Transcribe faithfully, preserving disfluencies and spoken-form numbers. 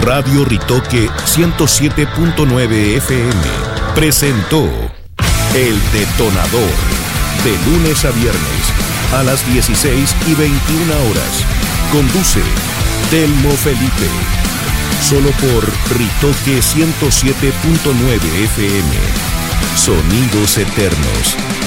Radio Ritoque ciento siete punto nueve F M presentó El Detonador, de lunes a viernes a las dieciséis y veintiuna horas. Conduce Telmo Felipe. Solo por Ritoque ciento siete punto nueve F M. Sonidos eternos